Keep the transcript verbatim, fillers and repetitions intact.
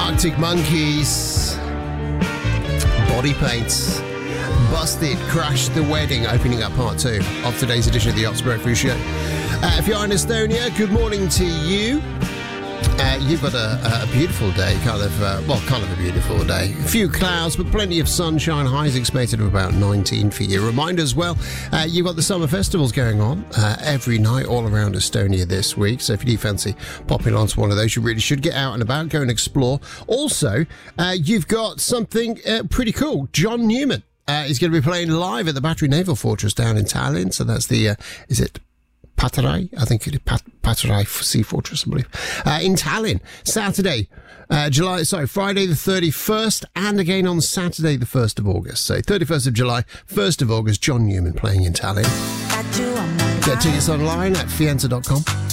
Arctic Monkeys, Body Paints, Busted, Crash the Wedding, opening up part two of today's edition of the Ops Breakfast Show. Uh, if you're in Estonia, good morning to you. Uh, you've got a, a beautiful day, kind of, uh, well, kind of a beautiful day. A few clouds, but plenty of sunshine. Highs expected of about nineteen for you. Reminder as well, uh, you've got the summer festivals going on uh, every night all around Estonia this week. So if you do fancy popping onto one of those, you really should get out and about, go and explore. Also, uh, you've got something uh, pretty cool. John Newman uh, is going to be playing live at the Battery Naval Fortress down in Tallinn. So that's the, uh, is it Patarai? I think it is Pat- Patarai Sea Fortress, I believe. Uh, in Tallinn, Saturday, uh, July, sorry, Friday the thirty-first, and again on Saturday the first of August. So thirty-first of July, first of August, John Newman playing in Tallinn. Get tickets online at fienza dot com.